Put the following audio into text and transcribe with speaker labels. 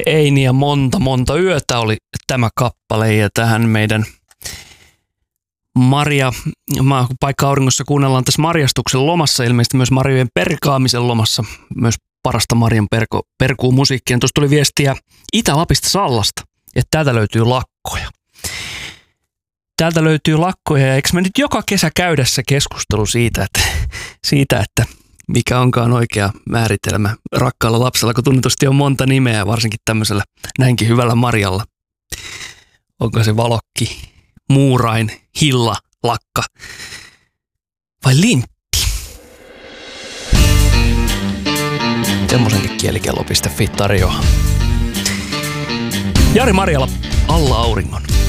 Speaker 1: Eini ja monta yötä oli tämä kappale ja tähän meidän paikka auringossa kuunnellaan tässä marjastuksen lomassa, ilmeisesti myös marjojen perkaamisen lomassa, myös parasta Marjan perkuu musiikkia. Tuossa tuli viestiä Itä-Lapista Sallasta, että täältä löytyy lakkoja. Täältä löytyy lakkoja ja eikö me nyt joka kesä käydä se keskustelu siitä, että mikä onkaan oikea määritelmä rakkaalla lapsella, kun tunnetusti on monta nimeä, varsinkin tämmöisellä näinkin hyvällä Marjalla. Onko se Valokki, Muurain, Hilla, Lakka vai Lintti? Semmoisenkin kielikello.fi tarjoaa. Jari Marjala, Alla auringon.